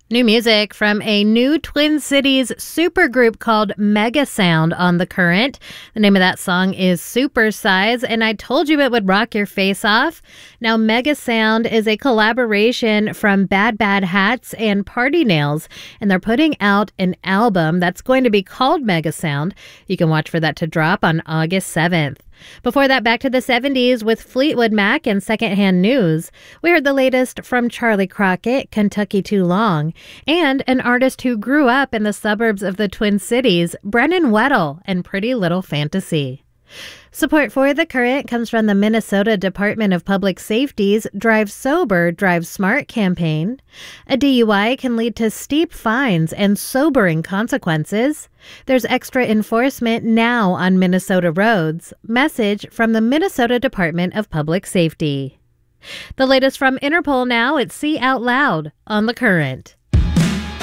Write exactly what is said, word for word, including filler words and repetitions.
New music from a new Twin Cities supergroup called Mega Sound on The Current. The name of that song is Supersize, and I told you it would rock your face off. Now, Mega Sound is a collaboration from Bad Bad Hats and Party Nails, and they're putting out an album that's going to be called Mega Sound. You can watch for that to drop on August seventh. Before that, back to the seventies with Fleetwood Mac and Secondhand News. We heard the latest from Charlie Crockett, Kentucky Too Long, and an artist who grew up in the suburbs of the Twin Cities, Brennan Weddle, and Pretty Little Fantasy. Support for The Current comes from the Minnesota Department of Public Safety's Drive Sober, Drive Smart campaign. A D U I can lead to steep fines and sobering consequences. There's extra enforcement now on Minnesota roads. Message from the Minnesota Department of Public Safety. The latest from Interpol now at See Out Loud on The Current.